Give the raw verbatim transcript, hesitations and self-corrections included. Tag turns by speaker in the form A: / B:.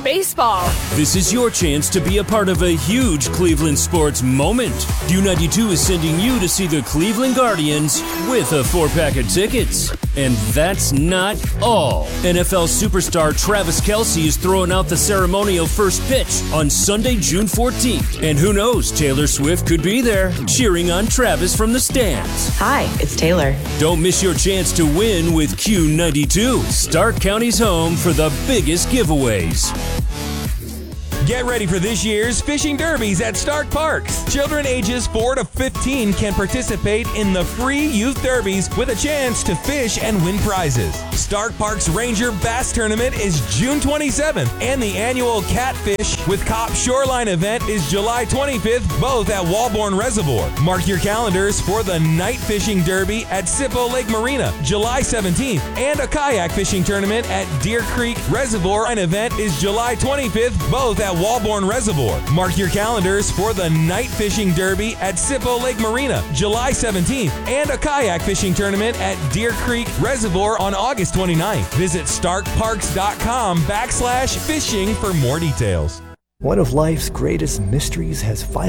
A: baseball.
B: This is your chance to be a part of a huge Cleveland sports moment. U ninety-two is sending you to see the Cleveland Guardians with a four-pack of tickets. And that's not all. N F L superstar Travis Kelce is throwing out the ceremonial first pitch on Sunday, June fourteenth. And who knows, Taylor Swift could be there, cheering on Travis from the stands.
C: Hi, it's Taylor.
B: Don't miss your chance to win with Q ninety-two, Stark County's home for the biggest giveaways.
D: Get ready for this year's Fishing Derbies at Stark Parks. Children ages four to fifteen can participate in the free youth derbies with a chance to fish and win prizes. Stark Parks Ranger Bass Tournament is June twenty-seventh, and the annual Catfish with Cop Shoreline event is July twenty-fifth, both at Walborn Reservoir. Mark your calendars for the Night Fishing Derby at Sippo Lake Marina, July seventeenth, and a kayak fishing tournament at Deer Creek Reservoir. An event is July twenty-fifth, both at Walborn Reservoir. Mark your calendars for the Night Fishing Derby at Sippo Lake Marina, July seventeenth, and a kayak fishing tournament at Deer Creek Reservoir on August twenty-ninth. Visit starkparks.com backslash fishing for more details.
E: One of life's greatest mysteries has finally